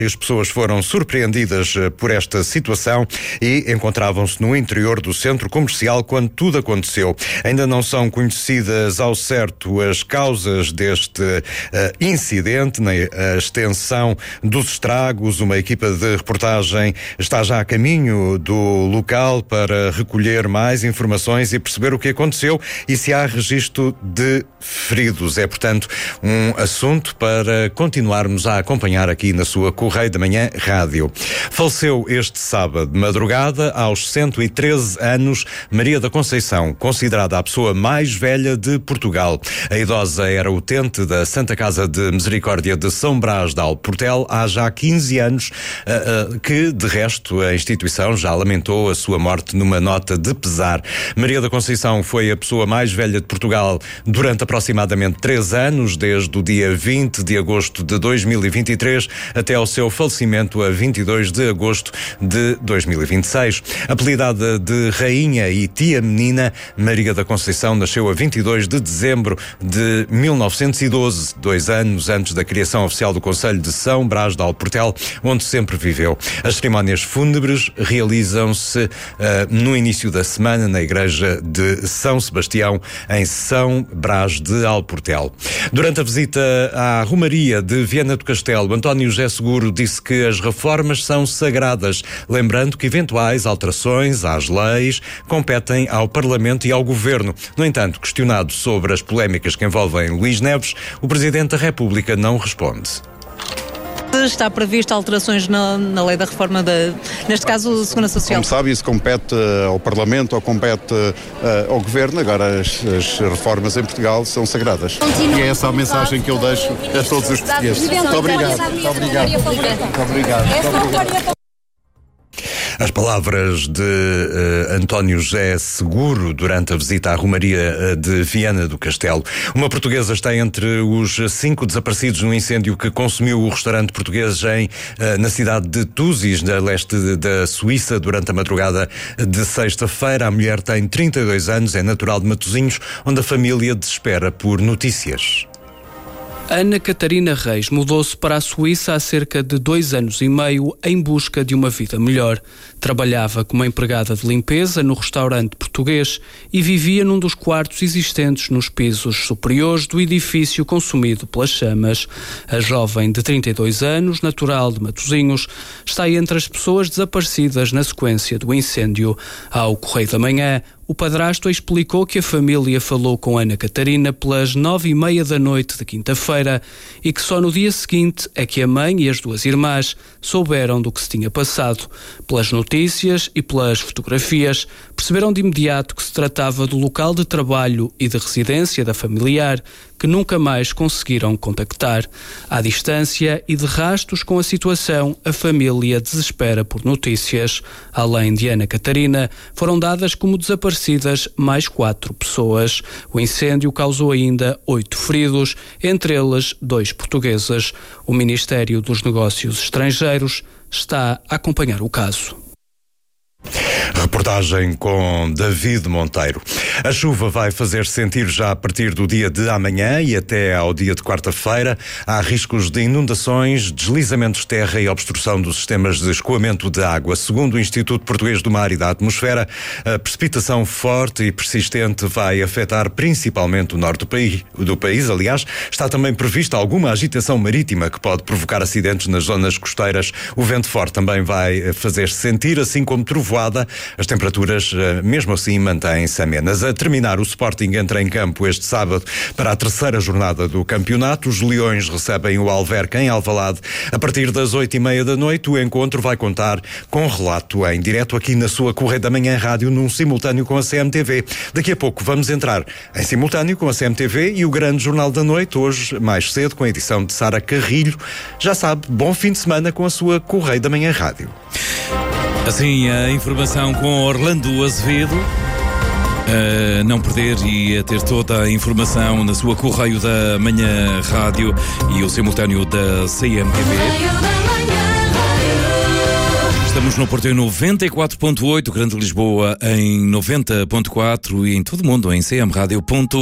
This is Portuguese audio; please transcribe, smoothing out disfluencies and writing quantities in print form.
As pessoas foram surpreendidas por esta situação e encontravam-se no interior do centro comercial quando tudo aconteceu. Ainda não são conhecidas ao certo as causas deste incidente, nem a extensão dos estragos. Uma equipa de reportagem está já a caminho do local para recolher mais informações e perceber o que aconteceu e se há registro de feridos. É, portanto, um assunto para continuarmos a acompanhar aqui na sua Correio da Manhã Rádio. Faleceu este sábado de madrugada, aos 113 anos, Maria da Conceição, considerada a pessoa mais velha de Portugal. A idosa era utente da Santa Casa de Misericórdia de São Brás de Alportel há já 15 anos, que, de resto, a instituição já lamentou a sua morte numa nota de pesar. Maria da Conceição foi a pessoa mais velha de Portugal durante aproximadamente 3 anos, desde o dia 20 de agosto de 2023 até ao seu falecimento a 22 de agosto de 2026. Apelidada de Rainha e Tia Menina, Maria da Conceição nasceu a 22 de dezembro de 1912, 2 anos antes da criação oficial do Concelho de São Brás de Alportel, onde sempre viveu. As cerimónias fúnebres realizam-se no início da semana na igreja de São Sebastião, em São Brás de Alportel. Durante a visita à Romaria de Viana do Castelo, António José Seguro disse que as reformas são sagradas, lembrando que eventuais alterações às leis competem ao Parlamento e ao Governo. No entanto, questionado sobre as polémicas que envolvem Luís Neves, o Presidente da República não responde. Está prevista alterações na lei da reforma, neste caso, Segurança Social? Como sabe, isso compete ao Parlamento ou compete ao Governo. Agora, as reformas em Portugal são sagradas. E é essa a mensagem que eu deixo a todos os portugueses. Muito obrigado. Muito obrigado. Muito obrigado. As palavras de António José Seguro durante a visita à Romaria de Viana do Castelo. Uma portuguesa está entre os 5 desaparecidos no incêndio que consumiu o restaurante português na cidade de Tuzis, na leste da Suíça, durante a madrugada de sexta-feira. A mulher tem 32 anos, é natural de Matosinhos, onde a família desespera por notícias. Ana Catarina Reis mudou-se para a Suíça há cerca de 2 anos e meio em busca de uma vida melhor. Trabalhava como empregada de limpeza no restaurante português e vivia num dos quartos existentes nos pisos superiores do edifício consumido pelas chamas. A jovem de 32 anos, natural de Matosinhos, está entre as pessoas desaparecidas na sequência do incêndio. Ao Correio da Manhã, o padrasto explicou que a família falou com Ana Catarina pelas 9h30 da noite de quinta-feira e que só no dia seguinte é que a mãe e as 2 irmãs souberam do que se tinha passado. Pelas notícias e pelas fotografias, perceberam de imediato que se tratava do local de trabalho e de residência da familiar, que nunca mais conseguiram contactar. À distância e de rastos com a situação, a família desespera por notícias. Além de Ana Catarina, foram dadas como desaparecidas mais 4 pessoas. O incêndio causou ainda 8 feridos, entre eles 2 portugueses. O Ministério dos Negócios Estrangeiros está a acompanhar o caso. Reportagem com David Monteiro. A chuva vai fazer-se sentir já a partir do dia de amanhã e até ao dia de quarta-feira. Há riscos de inundações, deslizamentos de terra e obstrução dos sistemas de escoamento de água. Segundo o Instituto Português do Mar e da Atmosfera, a precipitação forte e persistente vai afetar principalmente o norte do país. Aliás, está também prevista alguma agitação marítima que pode provocar acidentes nas zonas costeiras. O vento forte também vai fazer-se sentir, assim como trovoada. As temperaturas, mesmo assim, mantêm-se amenas. A terminar, o Sporting entra em campo este sábado para a 3ª jornada do campeonato. Os Leões recebem o Alverca em Alvalade. A partir das 8h30 da noite, o encontro vai contar com relato em direto aqui na sua Correio da Manhã Rádio, num simultâneo com a CMTV. Daqui a pouco vamos entrar em simultâneo com a CMTV e o Grande Jornal da Noite, hoje mais cedo, com a edição de Sara Carrilho. Já sabe, bom fim de semana com a sua Correio da Manhã Rádio. Assim, a informação com Orlando Azevedo. Não perder e a ter toda a informação na sua Correio da Manhã Rádio e o simultâneo da CMTV. Estamos no Porto em 94.8, Grande Lisboa em 90.4 e em todo o mundo em cmradio.pt.